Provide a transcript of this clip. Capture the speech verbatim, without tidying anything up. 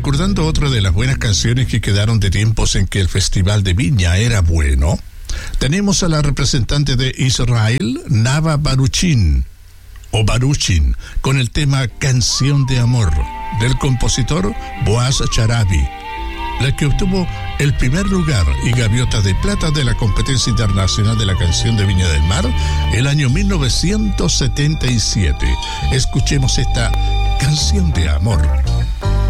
recordando otra de las buenas canciones que quedaron de tiempos en que el Festival de Viña era bueno, tenemos a la representante de Israel, Nava Baruchin, o Baruchin, con el tema Canción de Amor, del compositor Boaz Charabi, la que obtuvo el primer lugar y gaviota de plata de la competencia internacional de la canción de Viña del Mar el año mil novecientos setenta y siete. Escuchemos esta Canción de Amor.